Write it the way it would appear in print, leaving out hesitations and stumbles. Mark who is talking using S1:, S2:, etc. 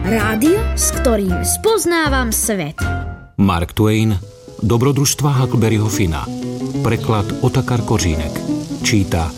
S1: Rádio, s ktorým spoznávam svet.
S2: Mark Twain, Dobrodružstva Huckleberryho Finna. Preklad Otakar Kořínek. Číta